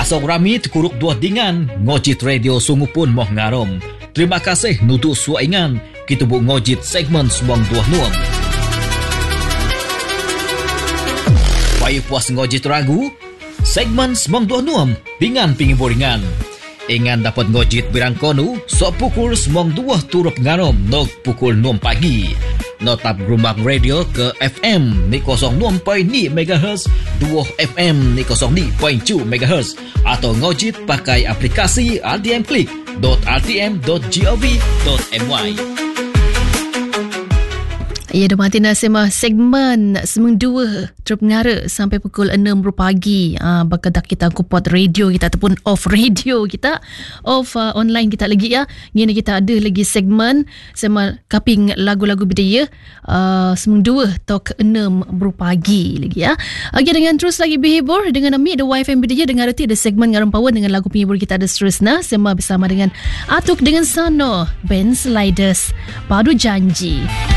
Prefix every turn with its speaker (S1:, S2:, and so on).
S1: Asok rami terkuruk dua dingan, ngojit radio sungu pun moh ngarom. Terima kasih nudu suaingan, kita bu ngojit segmen semang dua nuam. Payah puas ngojit ragu, segmen semang dua nuam, dengan pingiburingan. Ingan dapat ngojit birang konu, sok pukul semang dua turut ngarom, nok pukul 6 pagi. Notap gerumbang radio ke FM ni 06.2 MHz, 2 FM ni 02.2 MHz atau ngojit pakai aplikasi rtmclick.rtm.gov.my.
S2: Ya, dah mati nasemah segmen semang dua terpengara sampai pukul 6 pagi. Bakal dah kita kupot radio kita ataupun off radio kita, off online kita lagi ya. Gini kita ada lagi segmen sama kaping lagu-lagu budaya semang dua tok 6 pagi lagi ya. Okay, dengan terus lagi berhibur dengan Amik The YFM budaya dengan arti ada segmen Ngaram Power dengan lagu penghibur kita ada seterusnya sama bersama dengan Atuk dengan Sano, Ben Sliders, Padu Janji.